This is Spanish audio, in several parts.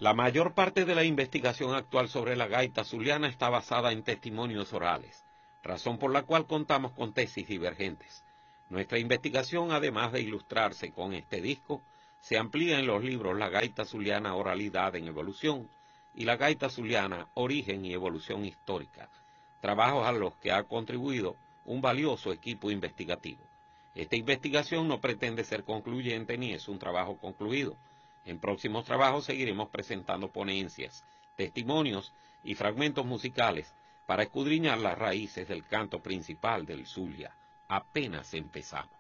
La mayor parte de la investigación actual sobre la gaita zuliana está basada en testimonios orales, razón por la cual contamos con tesis divergentes. Nuestra investigación, además de ilustrarse con este disco, se amplía en los libros La gaita zuliana, oralidad en evolución, y La gaita zuliana, origen y evolución histórica, trabajos a los que ha contribuido un valioso equipo investigativo. Esta investigación no pretende ser concluyente ni es un trabajo concluido. En próximos trabajos seguiremos presentando ponencias, testimonios y fragmentos musicales para escudriñar las raíces del canto principal del Zulia. Apenas empezamos.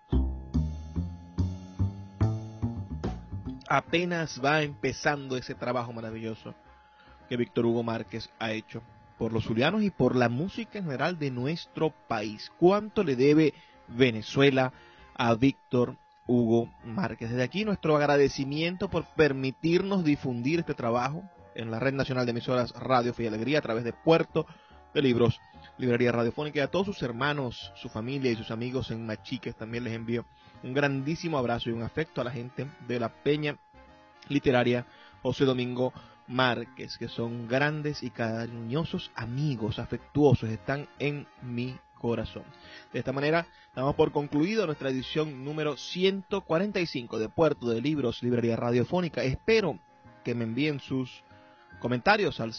Apenas va empezando ese trabajo maravilloso que Víctor Hugo Márquez ha hecho por los zulianos y por la música en general de nuestro país. ¿Cuánto le debe Venezuela a Víctor Hugo Márquez? Desde aquí nuestro agradecimiento por permitirnos difundir este trabajo en la Red Nacional de Emisoras Radio Fe y Alegría a través de Puerto de Libros, Librería Radiofónica, y a todos sus hermanos, su familia y sus amigos en Machiques. También les envío un grandísimo abrazo y un afecto a la gente de la Peña Literaria José Domingo Márquez, que son grandes y cariñosos amigos, afectuosos, están en mi corazón. De esta manera, damos por concluido nuestra edición número 145 de Puerto de Libros, Librería Radiofónica. Espero que me envíen sus comentarios al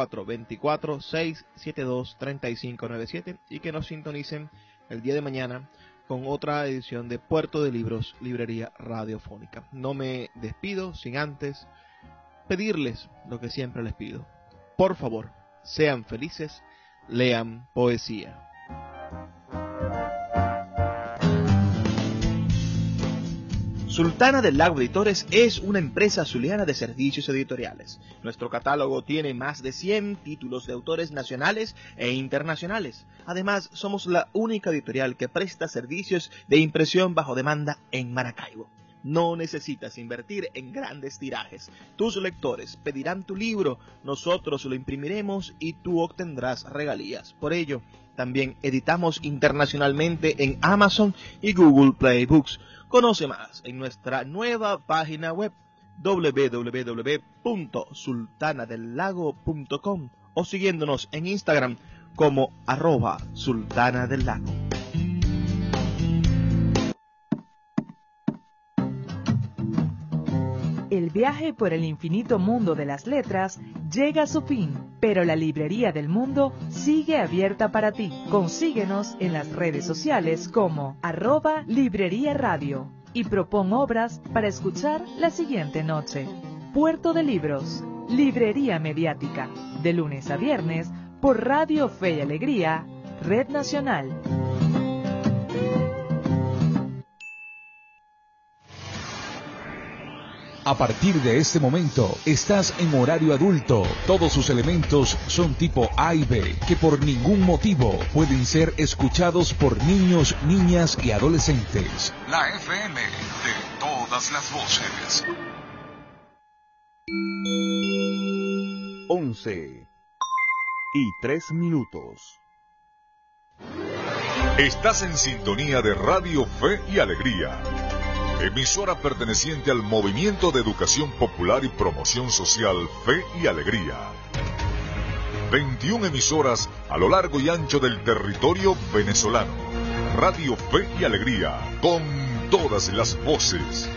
0424-672-3597 y que nos sintonicen el día de mañana con otra edición de Puerto de Libros, Librería Radiofónica. No me despido sin antes pedirles lo que siempre les pido. Por favor, sean felices, lean poesía. Sultana del Lago Editores es una empresa zuliana de servicios editoriales. Nuestro catálogo tiene más de 100 títulos de autores nacionales e internacionales. Además, somos la única editorial que presta servicios de impresión bajo demanda en Maracaibo. No necesitas invertir en grandes tirajes. Tus lectores pedirán tu libro, nosotros lo imprimiremos y tú obtendrás regalías. Por ello, también editamos internacionalmente en Amazon y Google Play Books. Conoce más en nuestra nueva página web www.sultanadelago.com o siguiéndonos en Instagram como @sultanadelago. El viaje por el infinito mundo de las letras llega a su fin, pero la Librería del Mundo sigue abierta para ti. Consíguenos en las redes sociales como @Librería Radio y propon obras para escuchar la siguiente noche. Puerto de Libros, Librería Mediática, de lunes a viernes por Radio Fe y Alegría, Red Nacional. A partir de este momento, estás en horario adulto. Todos sus elementos son tipo A y B, que por ningún motivo pueden ser escuchados por niños, niñas y adolescentes. La FM de todas las voces. 11:03. Estás en sintonía de Radio Fe y Alegría, emisora perteneciente al Movimiento de Educación Popular y Promoción Social Fe y Alegría. 21 emisoras a lo largo y ancho del territorio venezolano. Radio Fe y Alegría, con todas las voces.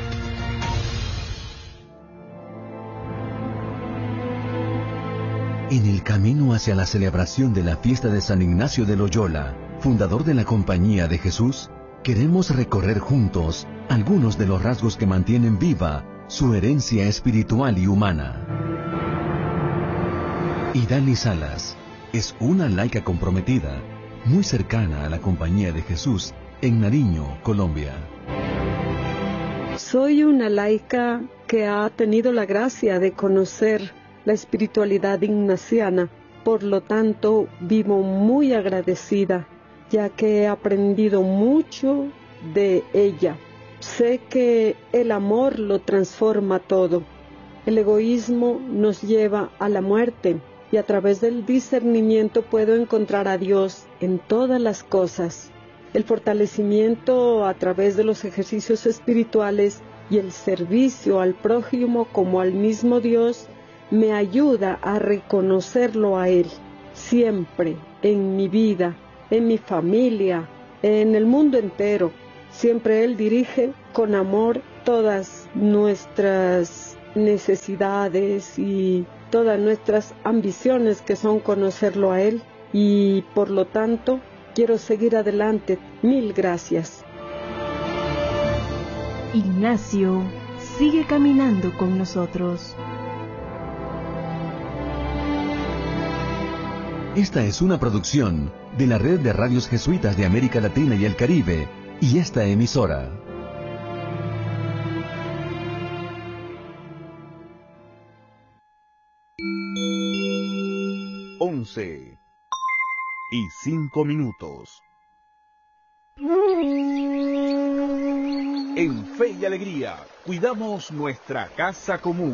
En el camino hacia la celebración de la fiesta de San Ignacio de Loyola, fundador de la Compañía de Jesús, queremos recorrer juntos algunos de los rasgos que mantienen viva su herencia espiritual y humana. Idalí Salas es una laica comprometida, muy cercana a la Compañía de Jesús en Nariño, Colombia. Soy una laica que ha tenido la gracia de conocer la espiritualidad ignaciana, por lo tanto vivo muy agradecida, ya que he aprendido mucho de ella. Sé que el amor lo transforma todo. El egoísmo nos lleva a la muerte y a través del discernimiento puedo encontrar a Dios en todas las cosas. El fortalecimiento a través de los ejercicios espirituales y el servicio al prójimo como al mismo Dios me ayuda a reconocerlo a Él siempre en mi vida, en mi familia, en el mundo entero. Siempre Él dirige con amor todas nuestras necesidades y todas nuestras ambiciones, que son conocerlo a Él, y por lo tanto quiero seguir adelante. Mil gracias. Ignacio sigue caminando con nosotros. Esta es una producción de la Red de Radios Jesuitas de América Latina y el Caribe y esta emisora. Once y 5 minutos. En Fe y Alegría, cuidamos nuestra casa común.